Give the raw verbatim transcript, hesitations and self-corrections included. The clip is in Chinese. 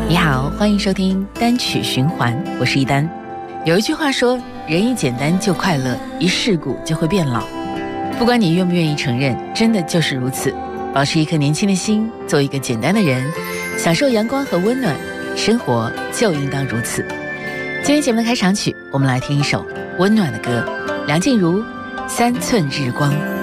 你好，欢迎收听单曲循环，我是一丹。有一句话说，人一简单就快乐，一世故就会变老。不管你愿不愿意承认，真的就是如此。保持一颗年轻的心，做一个简单的人，享受阳光和温暖，生活就应当如此。今天节目的开场曲，我们来听一首温暖的歌，梁静茹《三寸日光》。